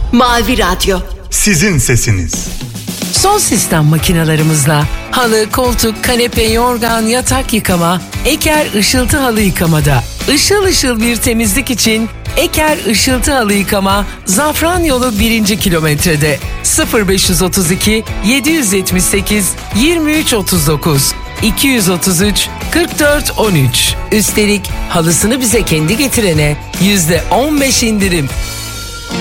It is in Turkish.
Mavi Radyo. Sizin sesiniz. Son sistem makinalarımızla halı, koltuk, kanepe, yorgan, yatak yıkama, Eker Işıltı Halı Yıkamada. Işıl ışıl bir temizlik için Eker Işıltı Halı Yıkama, Zafran Yolu 1. kilometrede. 0532 778 2339 233 4413. Üstelik halısını bize kendi getirene %15 indirim.